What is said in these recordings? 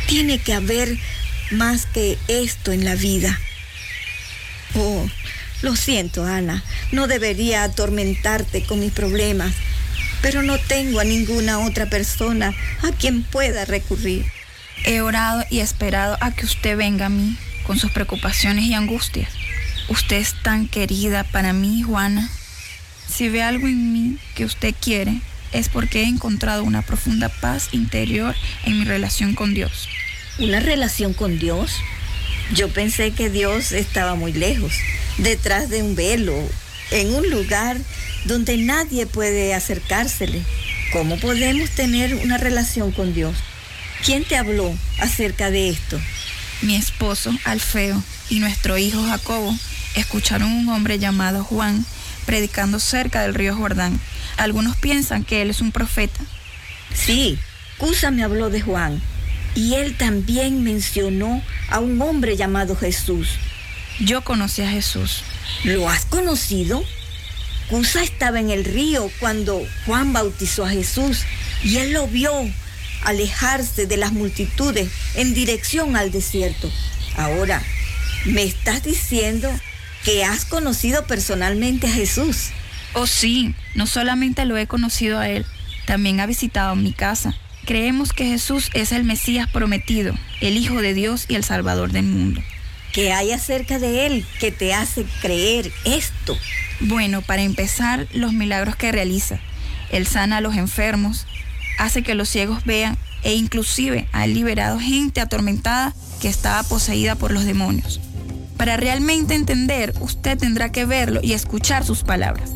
Tiene que haber más que esto en la vida. Oh, lo siento, Ana. No debería atormentarte con mis problemas, pero no tengo a ninguna otra persona a quien pueda recurrir. He orado y esperado a que usted venga a mí con sus preocupaciones y angustias. Usted es tan querida para mí, Juana. Si ve algo en mí que usted quiere, es porque he encontrado una profunda paz interior en mi relación con Dios. ¿Una relación con Dios? Yo pensé que Dios estaba muy lejos, detrás de un velo, en un lugar donde nadie puede acercársele. ¿Cómo podemos tener una relación con Dios? ¿Quién te habló acerca de esto? Mi esposo, Alfeo, y nuestro hijo Jacobo escucharon un hombre llamado Juan predicando cerca del río Jordán. Algunos piensan que él es un profeta. Sí, Cusa me habló de Juan, y él también mencionó a un hombre llamado Jesús. Yo conocí a Jesús. ¿Lo has conocido? Cusa estaba en el río cuando Juan bautizó a Jesús, y él lo vio alejarse de las multitudes en dirección al desierto. Ahora, ¿me estás diciendo que has conocido personalmente a Jesús? Oh sí, no solamente lo he conocido a él, también ha visitado mi casa. Creemos que Jesús es el Mesías prometido, el Hijo de Dios y el Salvador del mundo. ¿Qué hay acerca de él que te hace creer esto? Bueno, para empezar, los milagros que realiza. Él sana a los enfermos, hace que los ciegos vean e inclusive ha liberado gente atormentada que estaba poseída por los demonios. Para realmente entender, usted tendrá que verlo y escuchar sus palabras.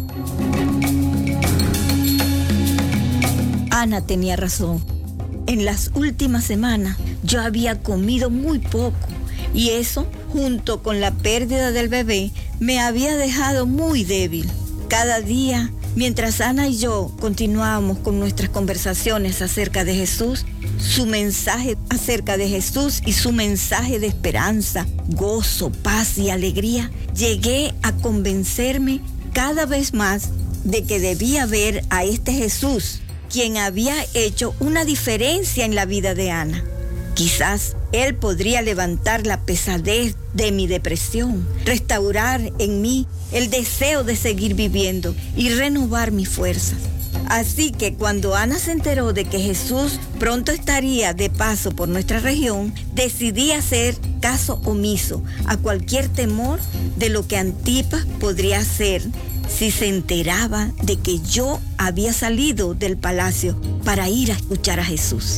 Ana tenía razón. En las últimas semanas yo había comido muy poco y eso, junto con la pérdida del bebé, me había dejado muy débil. Cada día, mientras Ana y yo continuábamos con nuestras conversaciones acerca de Jesús, su mensaje acerca de Jesús y su mensaje de esperanza, gozo, paz y alegría, llegué a convencerme cada vez más de que debía ver a este Jesús, quien había hecho una diferencia en la vida de Ana. Quizás él podría levantar la pesadez de mi depresión, restaurar en mí el deseo de seguir viviendo y renovar mis fuerzas. Así que cuando Ana se enteró de que Jesús pronto estaría de paso por nuestra región, decidí hacer caso omiso a cualquier temor de lo que Antipas podría hacer si se enteraba de que yo había salido del palacio para ir a escuchar a Jesús.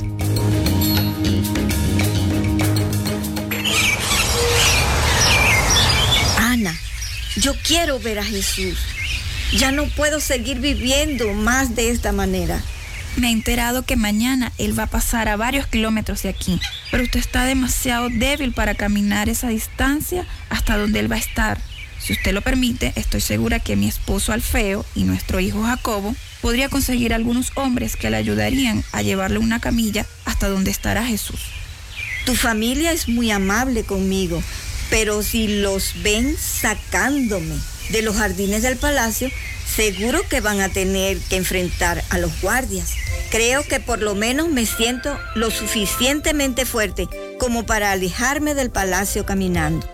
Ana, yo quiero ver a Jesús. Ya no puedo seguir viviendo más de esta manera. Me he enterado que mañana él va a pasar a varios kilómetros de aquí, pero usted está demasiado débil para caminar esa distancia hasta donde él va a estar. Si usted lo permite, estoy segura que mi esposo Alfeo y nuestro hijo Jacobo podría conseguir algunos hombres que le ayudarían a llevarle una camilla hasta donde estará Jesús. Tu familia es muy amable conmigo, pero si los ven sacándome de los jardines del palacio, seguro que van a tener que enfrentar a los guardias. Creo que por lo menos me siento lo suficientemente fuerte como para alejarme del palacio caminando.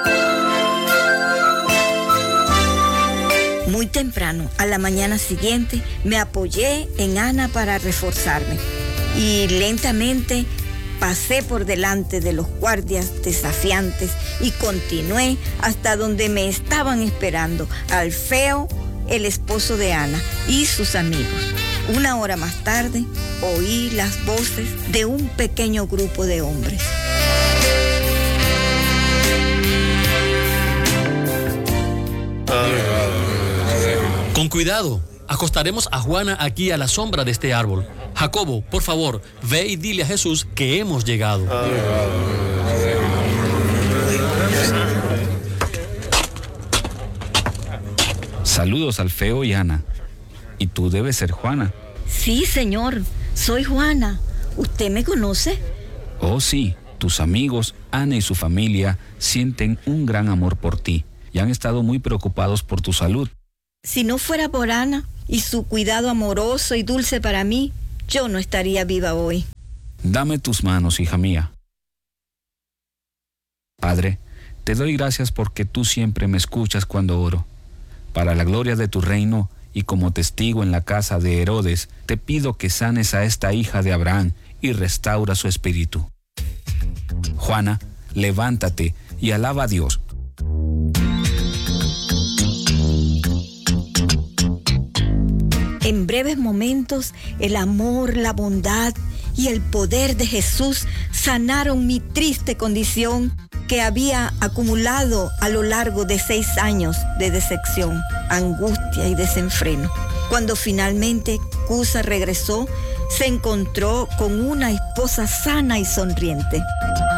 Muy temprano, a la mañana siguiente, me apoyé en Ana para reforzarme y lentamente pasé por delante de los guardias desafiantes y continué hasta donde me estaban esperando Alfeo, el esposo de Ana, y sus amigos. Una hora más tarde, oí las voces de un pequeño grupo de hombres. Con cuidado, acostaremos a Juana aquí a la sombra de este árbol. Jacobo, por favor, ve y dile a Jesús que hemos llegado. Saludos, Alfeo y Ana. Y tú debes ser Juana. Sí, señor, soy Juana. ¿Usted me conoce? Oh, sí. Tus amigos, Ana y su familia, sienten un gran amor por ti y han estado muy preocupados por tu salud. Si no fuera por Ana y su cuidado amoroso y dulce para mí, yo no estaría viva hoy. Dame tus manos, hija mía. Padre, te doy gracias porque tú siempre me escuchas cuando oro. Para la gloria de tu reino y como testigo en la casa de Herodes, te pido que sanes a esta hija de Abraham y restaura su espíritu. Juana, levántate y alaba a Dios. En breves momentos, el amor, la bondad y el poder de Jesús sanaron mi triste condición que había acumulado a lo largo de 6 años de decepción, angustia y desenfreno. Cuando finalmente Cusa regresó, se encontró con una esposa sana y sonriente.